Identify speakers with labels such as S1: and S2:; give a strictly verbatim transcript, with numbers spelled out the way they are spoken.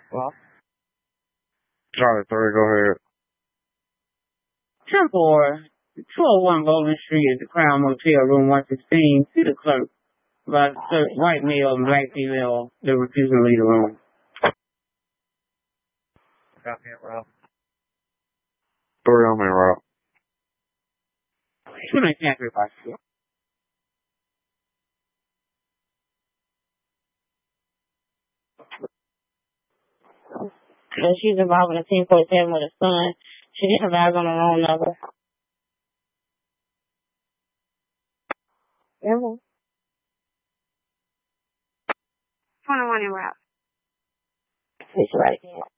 S1: Well,
S2: Charlie three, go ahead.
S3: ten four, two oh one Bowling Street at the Crown Motel, room one sixteen. See the clerk about the white male and black female. They're refusing to leave the room.
S1: copy it, Rob.
S2: Three on me, Rob.
S3: two nineteen three five four.
S4: So she's involved in a ten forty-seven with her son. She didn't have on the wrong number.
S5: twenty-one in route.
S4: It's right here.